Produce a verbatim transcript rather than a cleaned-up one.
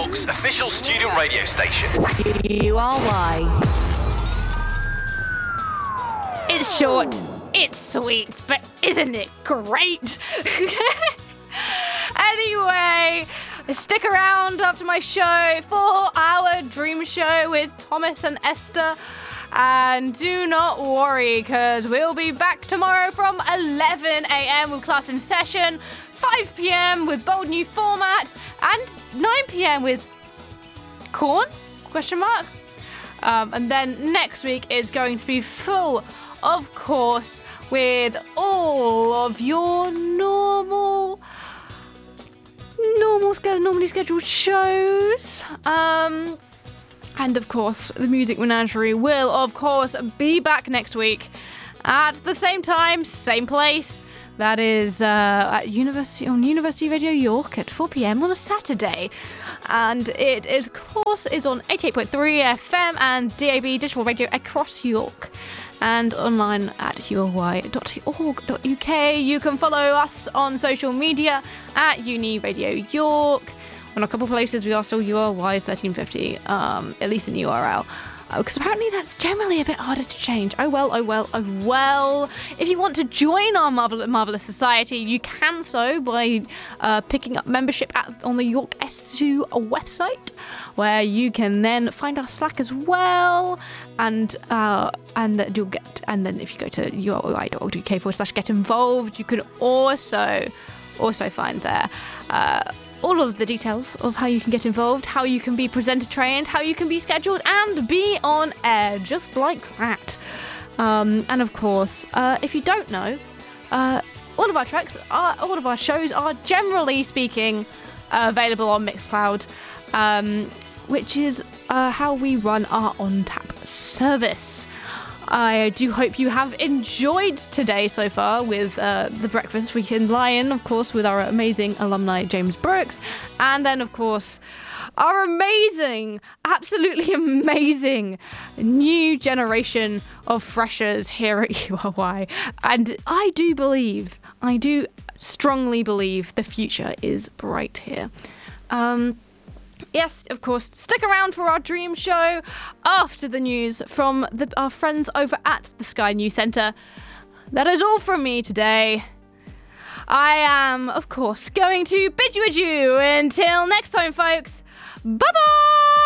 York's official student radio station. U R Y. It's short, it's sweet, but isn't it great? Anyway, stick around after my show for our dream show with Thomas and Esther. And do not worry, because we'll be back tomorrow from eleven a.m. with class in session, five p.m. with bold new format, and nine p.m. with corn? Question mark. Um, and then next week is going to be full, of course, with all of your normal, normal, normally scheduled shows. Um... And, of course, the Music Menagerie will, of course, be back next week at the same time, same place. That is uh, at University on University Radio York at four p.m. on a Saturday. And it, is, of course, is on eighty-eight point three F M and D A B digital radio across York. And online at u r y dot org dot u k. You can follow us on social media at Uni Radio York. On a couple places, we are still U R Y thirteen fifty, um, at least in U R L. Because uh, apparently that's generally a bit harder to change. Oh well, oh well, oh well. If you want to join our Marvel- Marvellous Society, you can so by uh, picking up membership at, on the York S two website, where you can then find our Slack as well. And uh, and you'll get, and then if you go to u r y dot org dot u k forward slash get involved, you can also also find there Uh, all of the details of how you can get involved, how you can be presenter trained, how you can be scheduled and be on air, just like that. Um, and of course, uh, if you don't know, uh, all of our tracks, are, all of our shows are generally speaking uh, available on Mixcloud, um, which is uh, how we run our on-tap service. I do hope you have enjoyed today so far with uh, the Breakfast Weekend Lion, of course, with our amazing alumni James Brooks, and then, of course, our amazing, absolutely amazing new generation of freshers here at U R Y. And I do believe, I do strongly believe the future is bright here. Um... Yes, of course, stick around for our dream show after the news from the, our friends over at the Sky News Centre. That is all from me today. I am, of course, going to bid you adieu until next time, folks. Bye-bye!